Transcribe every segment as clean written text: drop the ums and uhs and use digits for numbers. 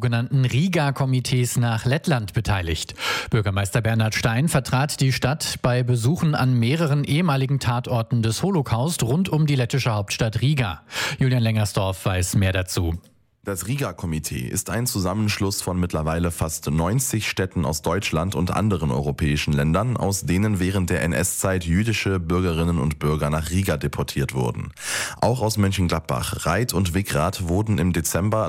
sogenannten Riga-Komitees nach Lettland beteiligt. Bürgermeister Bernhard Stein vertrat die Stadt bei Besuchen an mehreren ehemaligen Tatorten des Holocaust rund um die lettische Hauptstadt Riga. Julian Lengersdorf weiß mehr dazu. Das Riga-Komitee ist ein Zusammenschluss von mittlerweile fast 90 Städten aus Deutschland und anderen europäischen Ländern, aus denen während der NS-Zeit jüdische Bürgerinnen und Bürger nach Riga deportiert wurden. Auch aus Mönchengladbach, Reith und Wickrath wurden im Dezember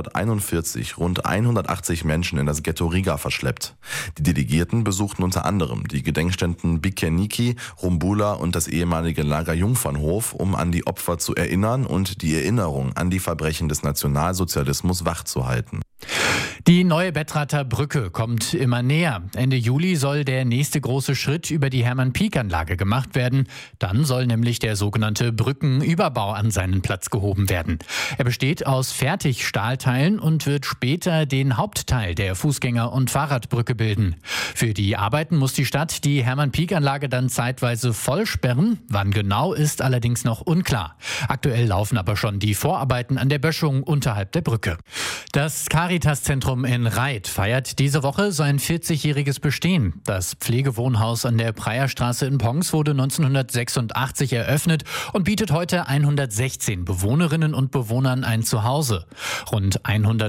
1941 rund 180 Menschen in das Ghetto Riga verschleppt. Die Delegierten besuchten unter anderem die Gedenkstätten Bikeniki, Rumbula und das ehemalige Lager Jungfernhof, um an die Opfer zu erinnern und die Erinnerung an die Verbrechen des Nationalsozialismus wachzuhalten. Die neue Betrather Brücke kommt immer näher. Ende Juli soll der nächste große Schritt über die Hermann-Pieck-Anlage gemacht werden. Dann soll nämlich der sogenannte Brückenüberbau an seinen Platz gehoben werden. Er besteht aus Fertigstahlteilen und wird später den Hauptteil der Fußgänger- und Fahrradbrücke bilden. Für die Arbeiten muss die Stadt die Hermann-Pieck-Anlage dann zeitweise vollsperren. Wann genau, ist allerdings noch unklar. Aktuell laufen aber schon die Vorarbeiten an der Böschung unterhalb der Brücke. Das Caritas-Zentrum in Reith feiert diese Woche sein 40-jähriges Bestehen. Das Pflegewohnhaus an der Preierstraße in Pons wurde 1986 eröffnet und bietet heute 116 Bewohnerinnen und Bewohnern ein Zuhause. Rund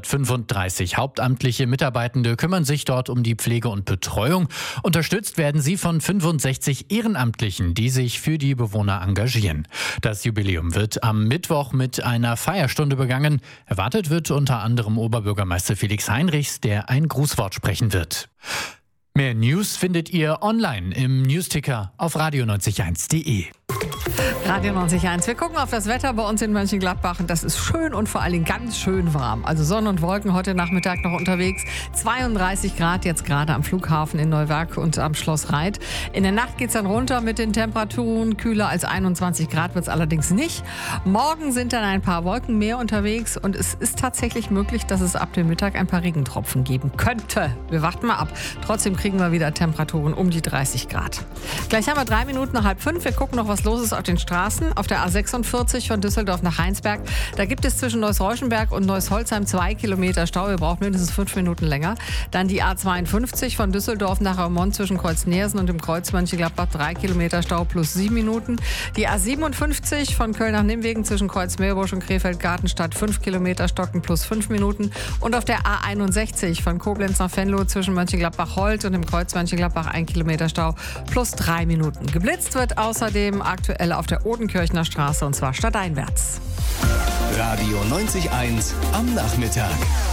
135 hauptamtliche Mitarbeitende kümmern sich dort um die Pflege und Betreuung. Unterstützt werden sie von 65 Ehrenamtlichen, die sich für die Bewohner engagieren. Das Jubiläum wird am Mittwoch mit einer Feierstunde begangen. Erwartet wird unter anderem Oberbürgermeister Felix Heinrichs, der ein Grußwort sprechen wird. Mehr News findet ihr online im Newsticker auf radio901.de. Radio 90.1. Wir gucken auf das Wetter bei uns in Mönchengladbach. Das ist schön und vor allen Dingen ganz schön warm. Also Sonne und Wolken heute Nachmittag noch unterwegs. 32 Grad jetzt gerade am Flughafen in Neuwerk und am Schloss Reith. In der Nacht geht es dann runter mit den Temperaturen. Kühler als 21 Grad wird es allerdings nicht. Morgen sind dann ein paar Wolken mehr unterwegs und es ist tatsächlich möglich, dass es ab dem Mittag ein paar Regentropfen geben könnte. Wir warten mal ab. Trotzdem kriegen wir wieder Temperaturen um die 30 Grad. Gleich haben wir 3 Minuten nach 4:30. Wir gucken noch, was los ist auf den Straßen. Auf der A46 von Düsseldorf nach Heinsberg. Da gibt es zwischen Neuss-Reuschenberg und Neuss-Holzheim 2 Kilometer Stau. Ihr braucht mindestens 5 Minuten länger. Dann die A52 von Düsseldorf nach Raumont zwischen Kreuz-Neersen und dem Kreuz Mönchengladbach 3 Kilometer Stau plus 7 Minuten. Die A57 von Köln nach Nimwegen zwischen Kreuz-Meerbusch und Krefeld-Gartenstadt 5 Kilometer Stocken plus 5 Minuten. Und auf der A61 von Koblenz nach Venlo zwischen Mönchengladbach-Holt und dem Kreuz Mönchengladbach 1 Kilometer Stau plus 3 Minuten. Geblitzt wird außerdem aktuell auf der Odenkirchner Straße und zwar stadteinwärts. Radio 90.1 am Nachmittag.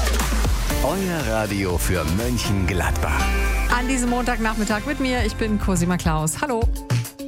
Euer Radio für Mönchengladbach. An diesem Montagnachmittag mit mir, ich bin Cosima Klaus. Hallo.